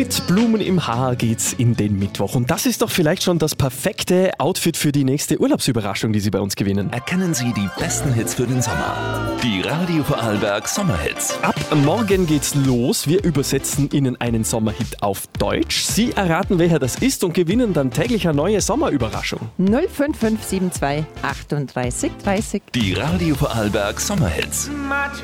Mit Blumen im Haar geht's in den Mittwoch. Und das ist doch vielleicht schon das perfekte Outfit für die nächste Urlaubsüberraschung, die Sie bei uns gewinnen. Erkennen Sie die besten Hits für den Sommer. Die Radio Vorarlberg Sommerhits. Ab morgen geht's los. Wir übersetzen Ihnen einen Sommerhit auf Deutsch. Sie erraten, welcher das ist und gewinnen dann täglich eine neue Sommerüberraschung. 05572 38 30. Die Radio Vorarlberg Sommerhits.